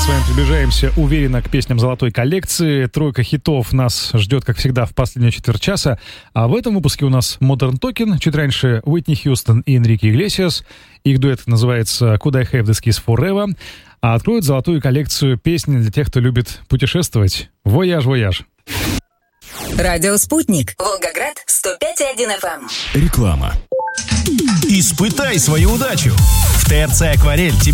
вами приближаемся уверенно к песням золотой коллекции. Тройка хитов нас ждет, как всегда, в последнюю четверть часа. А в этом выпуске у нас Modern Talking, чуть раньше Уитни Хьюстон и Энрике Иглесиас. Их дуэт называется Could I Have This Kiss Forever. А откроют золотую коллекцию песен для тех, кто любит путешествовать. Вояж, вояж. Радио «Спутник». Волгоград, 105,1 FM. Реклама. Испытай свою удачу. В ТРЦ «Акварель»